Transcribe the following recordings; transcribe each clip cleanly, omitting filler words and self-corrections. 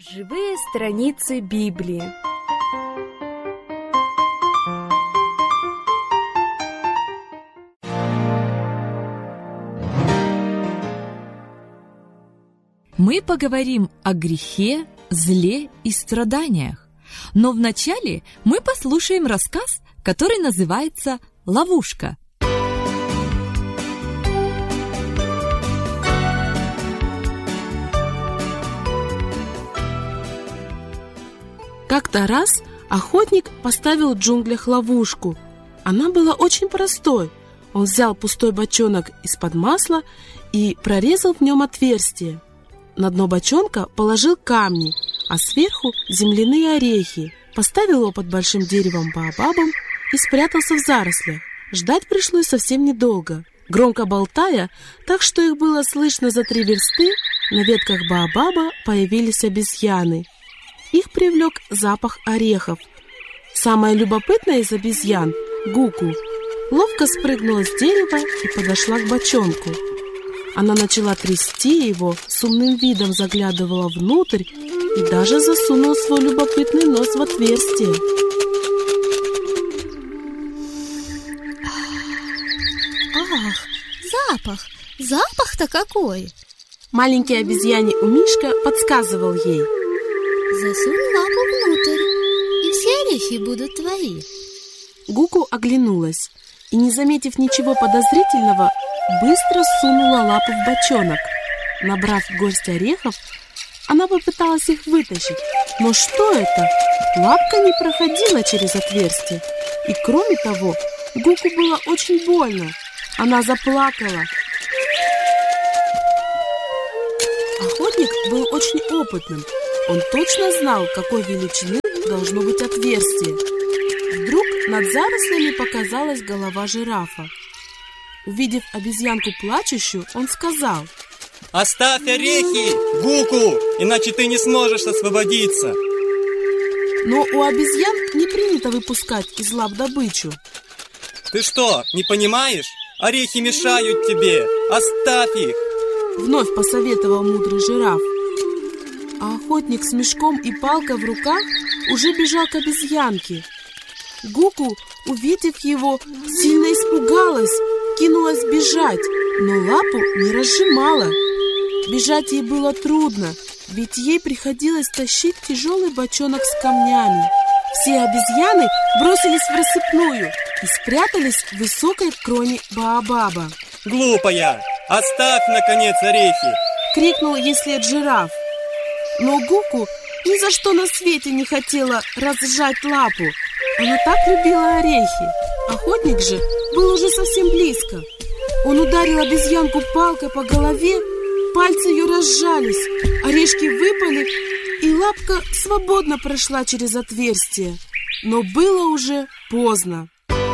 Живые страницы Библии. Мы поговорим о грехе, зле и страданиях. Но вначале мы послушаем рассказ, который называется «Ловушка». Как-то раз охотник поставил в джунглях ловушку. Она была очень простой. Он взял пустой бочонок из-под масла и прорезал в нем отверстие. На дно бочонка положил камни, а сверху земляные орехи. Поставил его под большим деревом баобабом и спрятался в зарослях. Ждать пришлось совсем недолго. Громко болтая, так что их было слышно за 3 версты, на ветках баобаба появились обезьяны. Их привлек запах орехов. Самая любопытная из обезьян, Гуку, ловко спрыгнула с дерева и подошла к бочонку. Она начала трясти его, с умным видом заглядывала внутрь и даже засунула свой любопытный нос в отверстие. Ах, запах-то какой! Маленький обезьяне Умишка подсказывал ей. Засунь лапу внутрь, и все орехи будут твои. Гуку оглянулась и, не заметив ничего подозрительного, быстро сунула лапу в бочонок. Набрав горсть орехов, она попыталась их вытащить. Но что это? Лапка не проходила через отверстие. И кроме того, Гуку было очень больно. Она заплакала. Охотник был очень опытным. Он точно знал, какой величины должно быть отверстие. Вдруг над зарослями показалась голова жирафа. Увидев обезьянку плачущую, он сказал: «Оставь орехи, Гуку, иначе ты не сможешь освободиться!» Но у обезьян не принято выпускать из лап добычу. «Ты что, не понимаешь? Орехи мешают тебе! Оставь их!» Вновь посоветовал мудрый жираф. А охотник с мешком и палкой в руках уже бежал к обезьянке. Гуку, увидев его, сильно испугалась, кинулась бежать, но лапу не разжимала. Бежать ей было трудно, ведь ей приходилось тащить тяжелый бочонок с камнями. Все обезьяны бросились в рассыпную и спрятались в высокой кроне баобаба. «Глупая! Оставь, наконец, орехи!» — крикнул ей вслед жираф. Но Гуку ни за что на свете не хотела разжать лапу. Она так любила орехи. Охотник же был уже совсем близко. Он ударил обезьянку палкой по голове, пальцы ее разжались, орешки выпали, и лапка свободно прошла через отверстие. Но было уже поздно.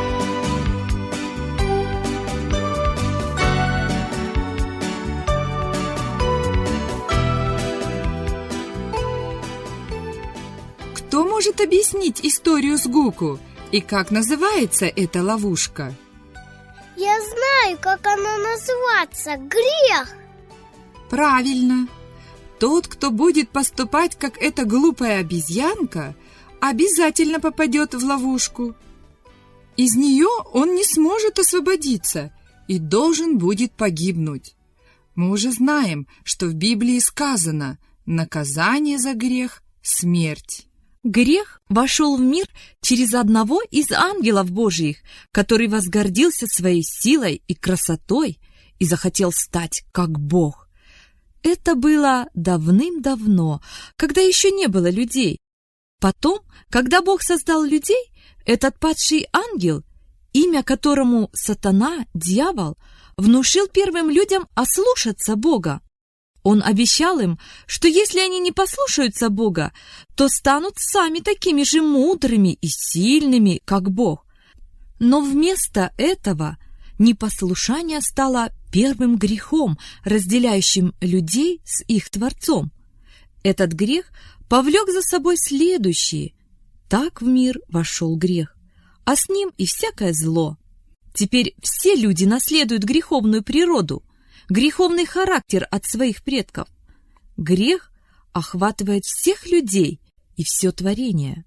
Кто может объяснить историю с Гуку и как называется эта ловушка? Я знаю, как она называется. Грех. Правильно. Тот, кто будет поступать, как эта глупая обезьянка, обязательно попадет в ловушку. Из нее он не сможет освободиться и должен будет погибнуть. Мы уже знаем, что в Библии сказано: наказание за грех – смерть. Грех вошел в мир через одного из ангелов Божьих, который возгордился своей силой и красотой и захотел стать как Бог. Это было давным-давно, когда еще не было людей. Потом, когда Бог создал людей, этот падший ангел, имя которому Сатана, дьявол, внушил первым людям ослушаться Бога. Он обещал им, что если они не послушаются Бога, то станут сами такими же мудрыми и сильными, как Бог. Но вместо этого непослушание стало первым грехом, разделяющим людей с их Творцом. Этот грех повлек за собой следующие. Так в мир вошел грех, а с ним и всякое зло. Теперь все люди наследуют греховную природу, греховный характер от своих предков. Грех охватывает всех людей и все творение.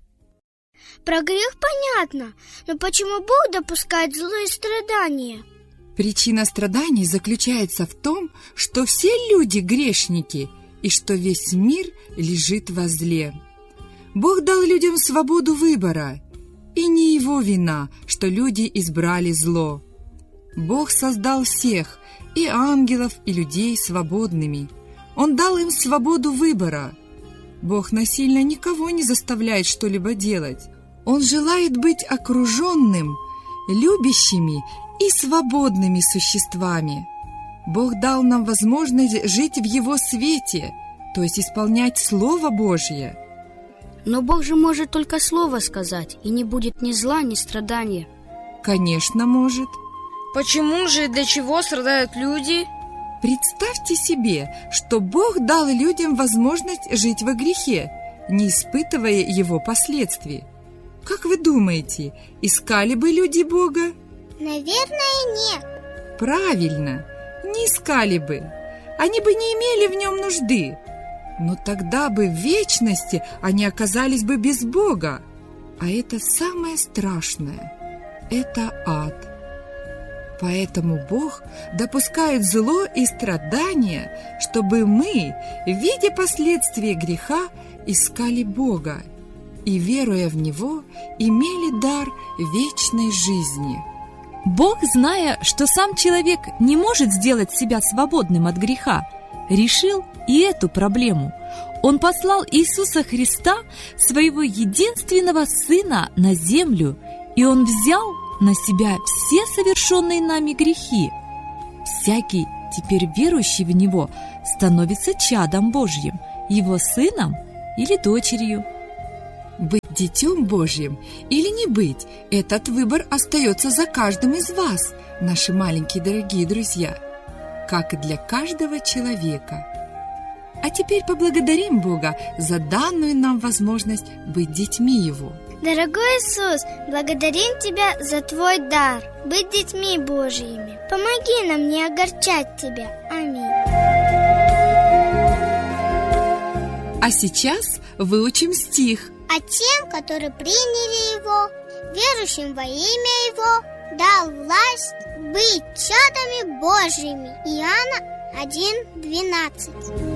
Про грех понятно, но почему Бог допускает зло и страдания? Причина страданий заключается в том, что все люди грешники и что весь мир лежит во зле. Бог дал людям свободу выбора, и не его вина, что люди избрали зло. Бог создал всех, и ангелов, и людей свободными. Он дал им свободу выбора. Бог насильно никого не заставляет что-либо делать. Он желает быть окруженным любящими и свободными существами. Бог дал нам возможность жить в Его свете, то есть исполнять Слово Божье. Но Бог же может только слово сказать, и не будет ни зла, ни страдания. Конечно, может. Почему же и для чего страдают люди? Представьте себе, что Бог дал людям возможность жить во грехе, не испытывая его последствий. Как вы думаете, искали бы люди Бога? Наверное, нет. Правильно, не искали бы. Они бы не имели в нем нужды. Но тогда бы в вечности они оказались бы без Бога. А это самое страшное. Это ад. Поэтому Бог допускает зло и страдания, чтобы мы, видя последствия греха, искали Бога и, веруя в Него, имели дар вечной жизни. Бог, зная, что сам человек не может сделать себя свободным от греха, решил и эту проблему. Он послал Иисуса Христа, своего единственного Сына, на землю, и Он взял на себя все совершенные нами грехи. Всякий, теперь верующий в Него, становится чадом Божьим, Его сыном или дочерью. Быть детем Божьим или не быть, этот выбор остается за каждым из вас, наши маленькие дорогие друзья, как и для каждого человека. А теперь поблагодарим Бога за данную нам возможность быть детьми Его. Дорогой Иисус, благодарим Тебя за Твой дар, быть детьми Божьими. Помоги нам не огорчать Тебя. Аминь. А сейчас выучим стих. А тем, которые приняли Его, верующим во имя Его, дал власть быть чадами Божьими. Иоанна 1:12.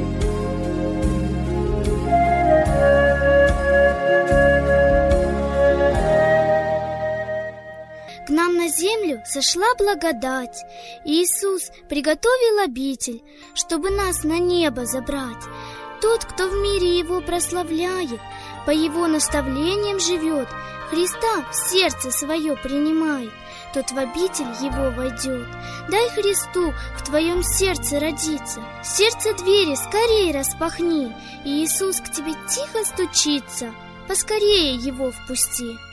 К нам на землю сошла благодать. Иисус приготовил обитель, чтобы нас на небо забрать. Тот, кто в мире Его прославляет, по Его наставлениям живет, Христа в сердце свое принимает, тот в обитель Его войдет. Дай Христу в твоем сердце родиться, сердце двери скорее распахни, и Иисус к тебе тихо стучится, поскорее Его впусти.